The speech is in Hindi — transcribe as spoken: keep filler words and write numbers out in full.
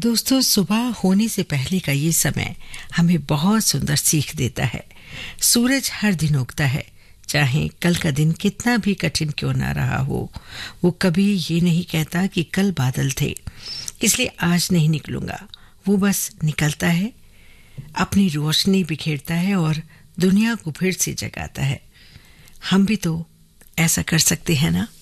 दोस्तों, सुबह होने से पहले का ये समय हमें बहुत सुंदर सीख देता है। सूरज हर दिन उगता है, चाहे कल का दिन कितना भी कठिन क्यों ना रहा हो। वो कभी ये नहीं कहता कि कल बादल थे इसलिए आज नहीं निकलूंगा। वो बस निकलता है, अपनी रोशनी बिखेरता है और दुनिया को फिर से जगाता है। हम भी तो ऐसा कर सकते हैं ना।